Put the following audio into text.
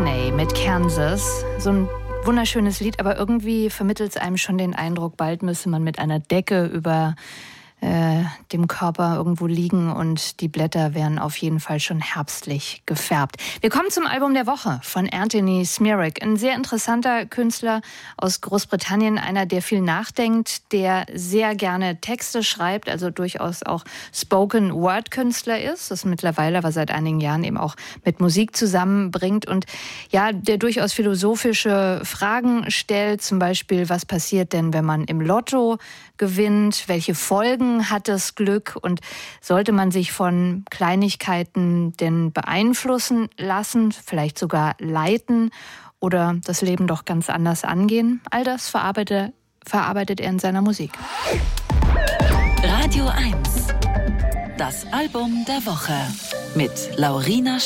Whitney mit Kansas. So ein wunderschönes Lied, aber irgendwie vermittelt es einem schon den Eindruck, bald müsse man mit einer Decke über dem Körper irgendwo liegen und die Blätter wären auf jeden Fall schon herbstlich gefärbt. Wir kommen zum Album der Woche von Anthony Smirak. Ein sehr interessanter Künstler aus Großbritannien, einer, der viel nachdenkt, der sehr gerne Texte schreibt, also durchaus auch Spoken-Word-Künstler ist, das mittlerweile aber seit einigen Jahren eben auch mit Musik zusammenbringt und ja, der durchaus philosophische Fragen stellt, zum Beispiel, was passiert denn, wenn man im Lotto gewinnt, welche Folgen hat das Glück und sollte man sich von Kleinigkeiten denn beeinflussen lassen, vielleicht sogar leiten oder das Leben doch ganz anders angehen? All das verarbeitet er in seiner Musik. Radio 1, das Album der Woche mit Laurina